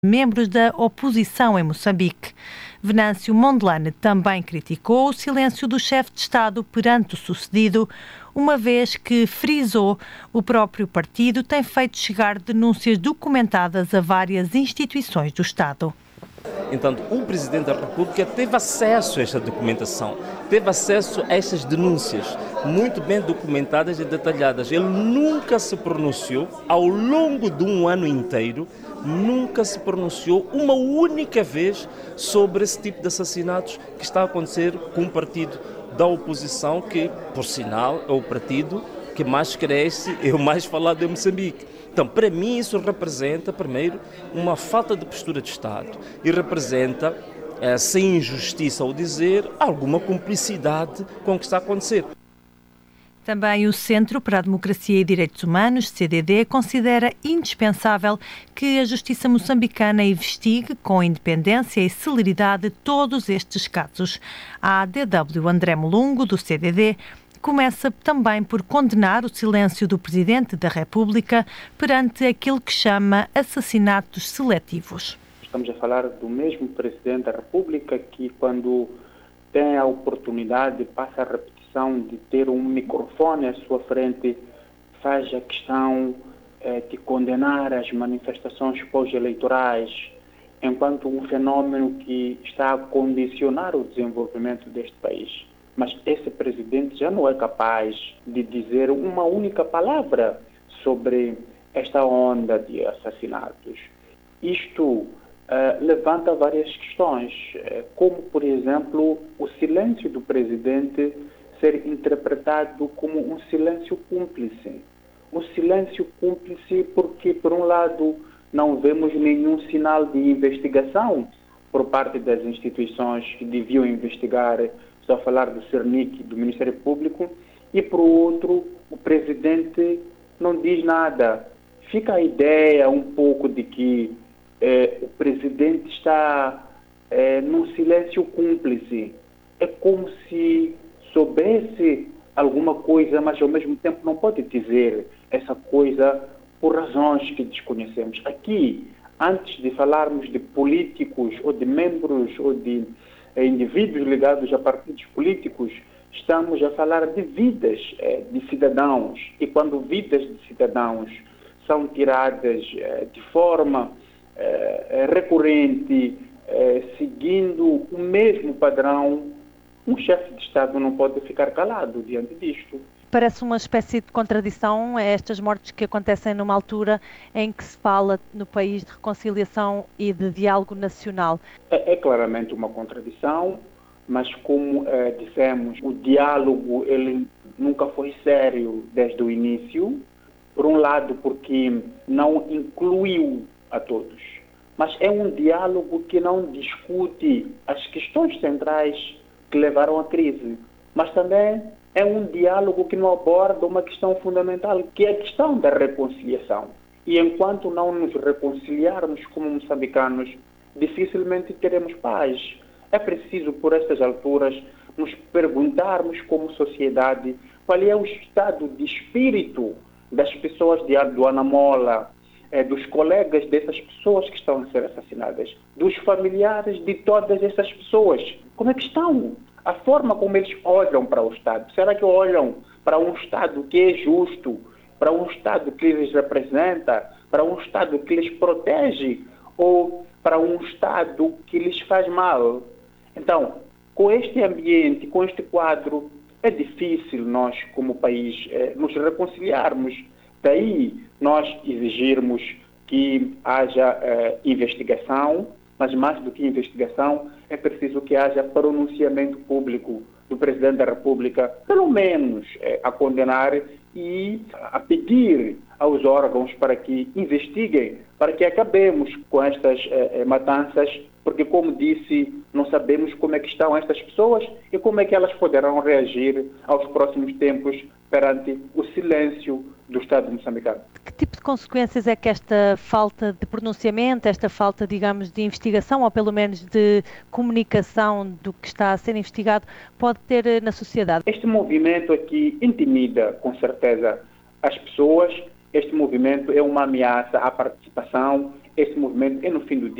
membros da oposição em Moçambique. Venâncio Mondlane também criticou o silêncio do chefe de Estado perante o sucedido, uma vez que, frisou, o próprio partido tem feito chegar denúncias documentadas a várias instituições do Estado. Então, o Presidente da República teve acesso a esta documentação, teve acesso a estas denúncias, muito bem documentadas e detalhadas. Ele nunca se pronunciou, ao longo de um ano inteiro, nunca se pronunciou uma única vez sobre esse tipo de assassinatos que está a acontecer com um partido da oposição que, por sinal, é o partido que mais cresce e o mais falado em Moçambique. Então, para mim, isso representa, primeiro, uma falta de postura de Estado e representa, sem injustiça ao dizer, alguma cumplicidade com o que está a acontecer. Também o Centro para a Democracia e Direitos Humanos, CDD, considera indispensável que a Justiça moçambicana investigue com independência e celeridade todos estes casos. A ADW André Molungo, do CDD, começa também por condenar o silêncio do Presidente da República perante aquilo que chama assassinatos seletivos. Estamos a falar do mesmo Presidente da República que, quando tem a oportunidade, passa a repetição de ter um microfone à sua frente, faz a questão de condenar as manifestações pós-eleitorais enquanto um fenômeno que está a condicionar o desenvolvimento deste país. Mas esse presidente já não é capaz de dizer uma única palavra sobre esta onda de assassinatos. Isto levanta várias questões, como, por exemplo, o silêncio do presidente ser interpretado como um silêncio cúmplice. Um silêncio cúmplice porque, por um lado, não vemos nenhum sinal de investigação por parte das instituições que deviam investigar. Estou a falar do CERNIC, do Ministério Público, e, por outro, o presidente não diz nada. Fica a ideia um pouco de que o presidente está num silêncio cúmplice. É como se soubesse alguma coisa, mas ao mesmo tempo não pode dizer essa coisa por razões que desconhecemos. Aqui, antes de falarmos de políticos ou de membros ou de indivíduos ligados a partidos políticos, estamos a falar de vidas de cidadãos. E quando vidas de cidadãos são tiradas de forma recorrente, seguindo o mesmo padrão, um chefe de Estado não pode ficar calado diante disto. Parece uma espécie de contradição estas mortes que acontecem numa altura em que se fala no país de reconciliação e de diálogo nacional. É claramente uma contradição, mas como dissemos, o diálogo ele nunca foi sério desde o início. Por um lado, porque não incluiu a todos, mas é um diálogo que não discute as questões centrais que levaram à crise, mas também é um diálogo que não aborda uma questão fundamental, que é a questão da reconciliação. E enquanto não nos reconciliarmos como moçambicanos, dificilmente teremos paz. É preciso, por estas alturas, nos perguntarmos como sociedade qual é o estado de espírito das pessoas do Anamola, dos colegas dessas pessoas que estão a ser assassinadas, dos familiares de todas essas pessoas. Como é que estão? A forma como eles olham para o Estado. Será que olham para um Estado que é justo, para um Estado que lhes representa, para um Estado que lhes protege ou para um Estado que lhes faz mal? Então, com este ambiente, com este quadro, é difícil nós, como país, nos reconciliarmos. Daí nós exigirmos que haja investigação, mas mais do que investigação, é preciso que haja pronunciamento público do Presidente da República, pelo menos a condenar e a pedir aos órgãos para que investiguem, para que acabemos com estas matanças, porque, como disse, não sabemos como é que estão estas pessoas e como é que elas poderão reagir aos próximos tempos perante o silêncio do Estado moçambicano. Que tipo de consequências é que esta falta de pronunciamento, esta falta, digamos, de investigação, ou pelo menos de comunicação do que está a ser investigado, pode ter na sociedade? Este movimento aqui intimida, com certeza, as pessoas. Este movimento é uma ameaça à participação, esse movimento é, no fim do dia,